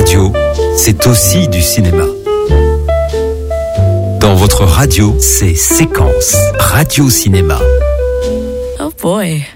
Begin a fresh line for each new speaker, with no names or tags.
radio, c'est aussi du cinéma. Dans votre radio, c'est Séquence Radio Cinéma.
Oh boy.